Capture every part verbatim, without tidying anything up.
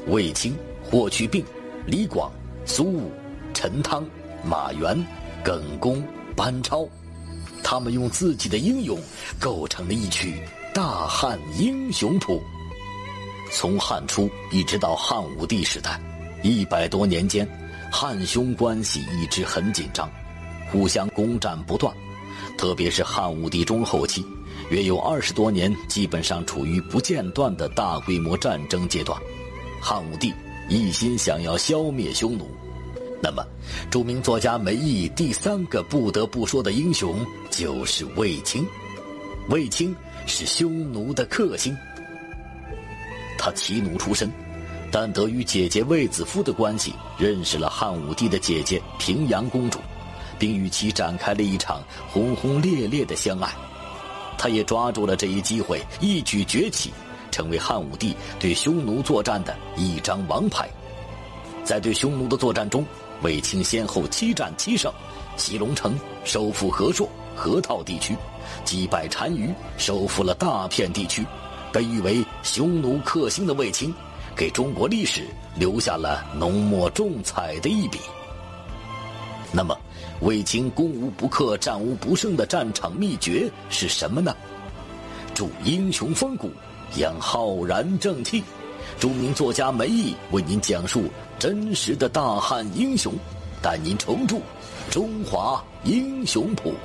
卫青、霍去病、李广、苏武、陈汤、马援、耿恭、班超，他们用自己的英勇构成了一曲大汉英雄谱。从汉初一直到汉武帝时代，一百多年间，汉匈关系一直很紧张，互相攻占不断。特别是汉武帝中后期，约有二十多年基本上处于不间断的大规模战争阶段。汉武帝一心想要消灭匈奴，那么著名作家梅毅第三个不得不说的英雄就是卫青。卫青是匈奴的克星，他骑奴出身，但得与姐姐卫子夫的关系，认识了汉武帝的姐姐平阳公主，并与其展开了一场轰轰烈烈的相爱。他也抓住了这一机会，一举崛起，成为汉武帝对匈奴作战的一张王牌。在对匈奴的作战中，卫青先后七战七胜，袭龙城，收复河朔、河套地区，击败单于，收复了大片地区。被誉为匈奴克星的卫青，给中国历史留下了浓墨重彩的一笔。那么卫青攻无不克、战无不胜的战场秘诀是什么呢？铸英雄风骨，养浩然正气。著名作家梅毅为您讲述真实的大汉英雄，带您重铸中华英雄谱。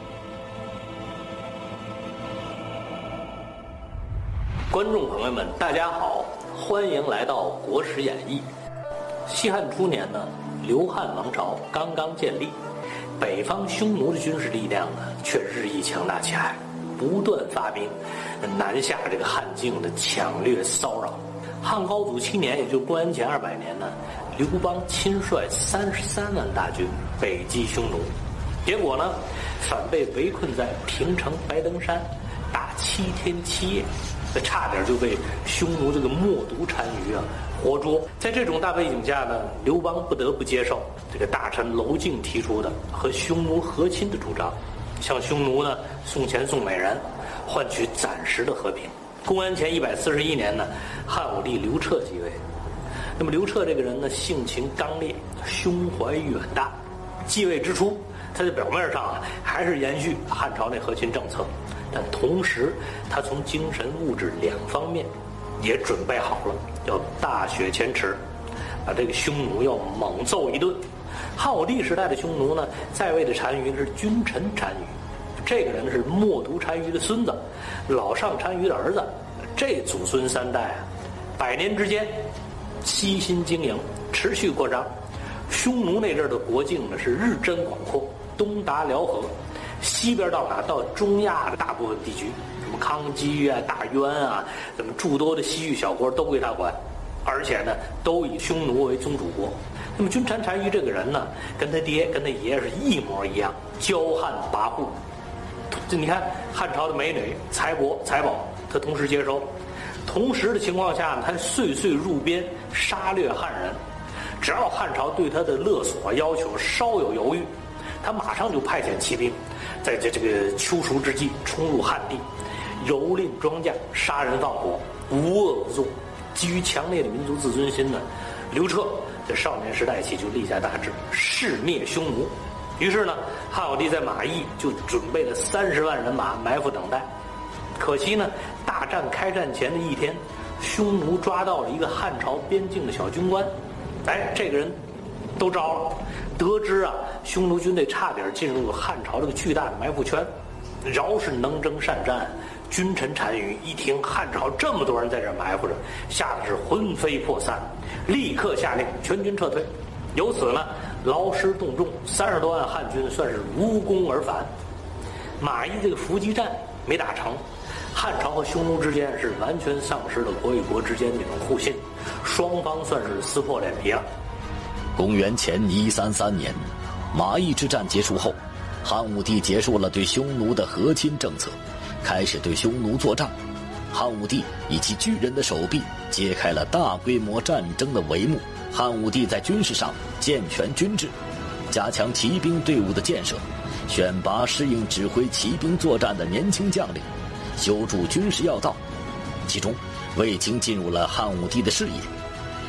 观众朋友们，大家好，欢迎来到《国史演义》。西汉初年呢，刘汉王朝刚刚建立，北方匈奴的军事力量呢却日益强大起来，不断发兵南下这个汉境的抢掠骚扰。汉高祖七年，也就是公元前二百年呢，刘邦亲率三十三万大军北击匈奴，结果呢，反被围困在平城白登山，打七天七夜。这差点就被匈奴这个默毒单于啊活捉。在这种大背景下呢，刘邦不得不接受这个大臣娄敬提出的和匈奴和亲的主张，向匈奴呢送钱送美人，换取暂时的和平。公元前一百四十一年呢，汉武帝刘彻继位。那么刘彻这个人呢，性情刚烈，胸怀远大。继位之初，他在表面上啊还是延续汉朝那和亲政策，但同时他从精神物质两方面也准备好了，要大雪前耻，把这个匈奴要猛揍一顿。汉武帝时代的匈奴呢，在位的单于是君臣单于，这个人是默毒单于的孙子，老上单于的儿子，这祖孙三代啊，百年之间悉心经营，持续扩张。匈奴那阵儿的国境呢是日臻广阔，东达辽河，西边到哪？到中亚的大部分地区，什么康基啊、大渊啊，什么诸多的西域小国都归他管，而且呢，都以匈奴为宗主国。那么君臣单于这个人呢，跟他爹、跟他爷是一模一样，骄悍跋扈。这你看汉朝的美女、财帛、财宝，他同时接收。同时的情况下呢，他岁岁入边杀掠汉人。只要汉朝对他的勒索要求稍有犹豫，他马上就派遣骑兵，在这这个秋熟之际冲入汉地，蹂躏庄稼，杀人放火，无恶不作。基于强烈的民族自尊心呢，刘彻在少年时代起就立下大志，誓灭匈奴。于是呢，汉武帝在马邑就准备了三十万人马埋伏等待。可惜呢，大战开战前的一天，匈奴抓到了一个汉朝边境的小军官。哎，这个人都招了，得知啊，匈奴军队差点进入汉朝这个巨大的埋伏圈。饶是能征善战，君臣单于一听汉朝这么多人在这埋伏着，吓得是魂飞魄散，立刻下令全军撤退。由此呢，劳师动众，三十多万汉军算是无功而返。马邑这个伏击战没打成，汉朝和匈奴之间是完全丧失了国与国之间那种互信，双方算是撕破脸皮了。 公元前一三三年，马邑之战结束后，汉武帝结束了对匈奴的和亲政策，开始对匈奴作战。汉武帝以其巨人的手臂揭开了大规模战争的帷幕。汉武帝在军事上健全军制，加强骑兵队伍的建设，选拔适应指挥骑兵作战的年轻将领，修筑军事要道。其中卫青进入了汉武帝的视野，